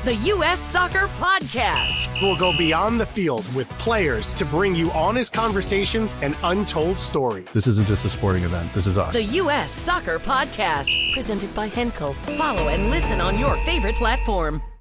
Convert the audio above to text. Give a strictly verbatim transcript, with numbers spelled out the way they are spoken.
the U S Soccer Podcast. We'll go beyond the field with players to bring you honest conversations and untold stories. This isn't just a sporting event. This is us. The U S Soccer Podcast, presented by Henkel. Follow and listen on your favorite platform.